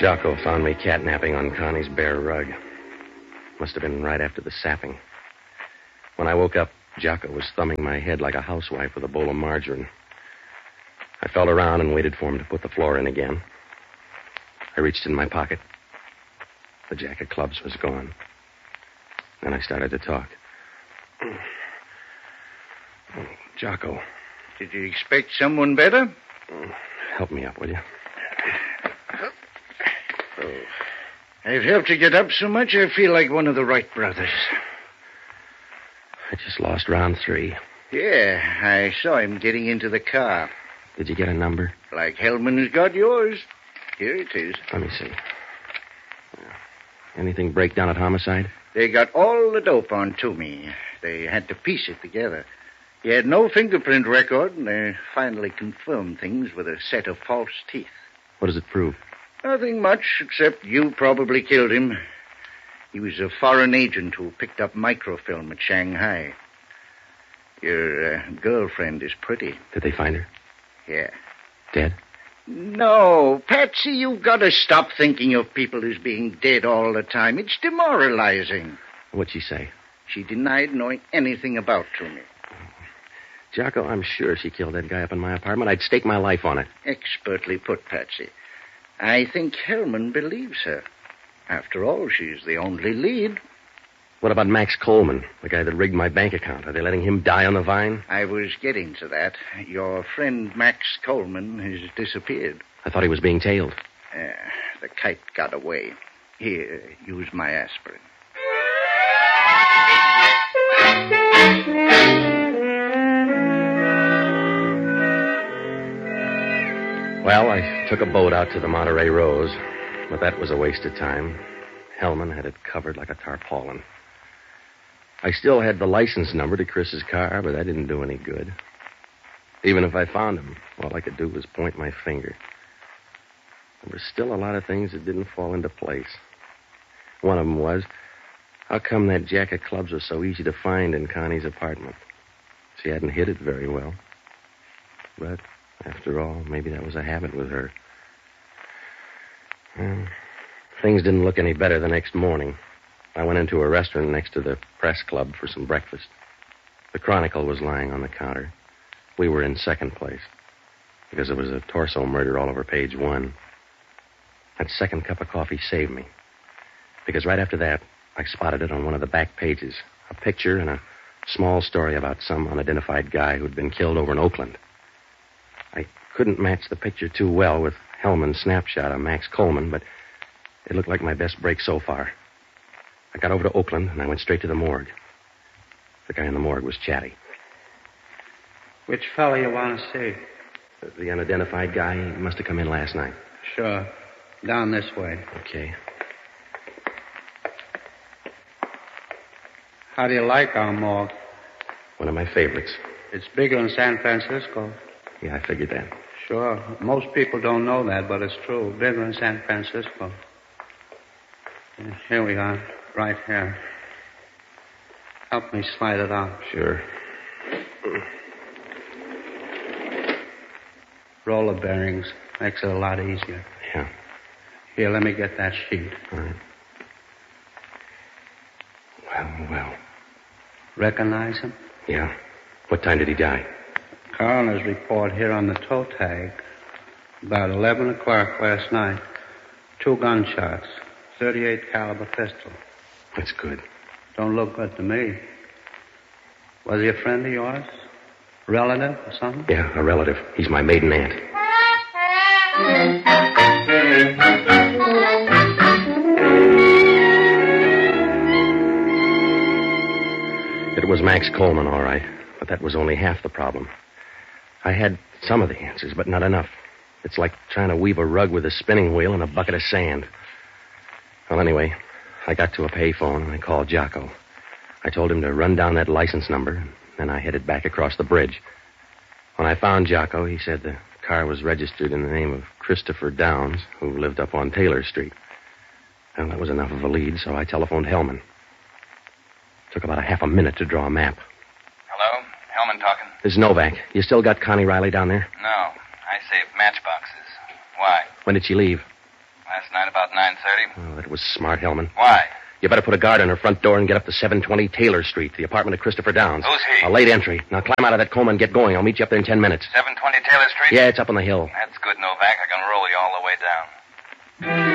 Jocko found me catnapping on Connie's bare rug. Must have been right after the sapping. When I woke up, Jocko was thumbing my head like a housewife with a bowl of margarine. I felt around and waited for him to put the floor in again. I reached in my pocket. The jack of clubs was gone. Then I started to talk. Jocko. Did you expect someone better? Help me up, will you? I've helped you get up so much I feel like one of the Wright brothers. I just lost round 3. Yeah, I saw him getting into the car. Did you get a number? Like Hellman's got yours. Here it is. Let me see. Anything break down at homicide? They got all the dope on Toomey. They had to piece it together. He had no fingerprint record, and they finally confirmed things with a set of false teeth. What does it prove? Nothing much, except you probably killed him. He was a foreign agent who picked up microfilm at Shanghai. Your girlfriend is pretty. Did they find her? Yeah. Dead? No, Patsy, you've got to stop thinking of people as being dead all the time. It's demoralizing. What'd she say? She denied knowing anything about Toomey. Jocko, I'm sure she killed that guy up in my apartment. I'd stake my life on it. Expertly put, Patsy. I think Hellman believes her. After all, she's the only lead. What about Max Coleman, the guy that rigged my bank account? Are they letting him die on the vine? I was getting to that. Your friend Max Coleman has disappeared. I thought he was being tailed. The kite got away. Here, use my aspirin. Well, I took a boat out to the Monterey Rose, but that was a waste of time. Hellman had it covered like a tarpaulin. I still had the license number to Chris's car, but that didn't do any good. Even if I found him, all I could do was point my finger. There were still a lot of things that didn't fall into place. One of them was, how come that jack of clubs was so easy to find in Connie's apartment? She hadn't hid it very well. But after all, maybe that was a habit with her. Well, things didn't look any better the next morning. I went into a restaurant next to the press club for some breakfast. The Chronicle was lying on the counter. We were in second place because there was a torso murder all over page 1. That second cup of coffee saved me because right after that, I spotted it on one of the back pages, a picture and a small story about some unidentified guy who'd been killed over in Oakland. I couldn't match the picture too well with Hellman's snapshot of Max Coleman, but it looked like my best break so far. I got over to Oakland, and I went straight to the morgue. The guy in the morgue was chatty. Which fellow you want to see? The unidentified guy, he must have come in last night. Sure. Down this way. Okay. How do you like our morgue? One of my favorites. It's bigger in San Francisco. Yeah, I figured that. Sure. Most people don't know that, but it's true. Bigger in San Francisco. Here we are. Right here. Help me slide it out. Sure. Roller bearings. Makes it a lot easier. Yeah. Here, let me get that sheet. All right. Well. Recognize him? Yeah. What time did he die? Coroner's report here on the toe tag. About 11 o'clock last night. 2 gunshots. 38 caliber pistol. That's good. Don't look good to me. Was he a friend of yours? Relative or something? Yeah, a relative. He's my maiden aunt. It was Max Coleman, all right, but that was only half the problem. I had some of the answers, but not enough. It's like trying to weave a rug with a spinning wheel and a bucket of sand. Well, anyway, I got to a payphone and I called Jocko. I told him to run down that license number, and then I headed back across the bridge. When I found Jocko, he said the car was registered in the name of Christopher Downs, who lived up on Taylor Street. Well, that was enough of a lead, so I telephoned Hellman. It took about a half a minute to draw a map. Hello? Hellman talking. This is Novak. You still got Connie Riley down there? No. I saved matchboxes. Why? When did she leave? Last night about 9:30. Oh, that was smart, Hellman. Why? You better put a guard on her front door and get up to 720 Taylor Street, the apartment of Christopher Downs. Who's he? A late entry. Now climb out of that coma and get going. I'll meet you up there in 10 minutes. 720 Taylor Street? Yeah, it's up on the hill. That's good, Novak. I can roll you all the way down.